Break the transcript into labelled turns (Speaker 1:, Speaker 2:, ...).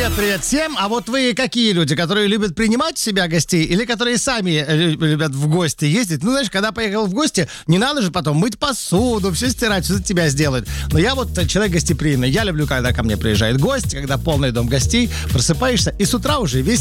Speaker 1: Привет всем. А вот вы какие люди, которые любят принимать в себя гостей или которые сами любят в гости ездить? Ну, знаешь, когда поехал в гости, не надо же потом мыть посуду, все стирать, что за тебя сделают. Но я вот человек гостеприимный. Я люблю, когда ко мне приезжает гость, когда полный дом гостей, просыпаешься и с утра уже весь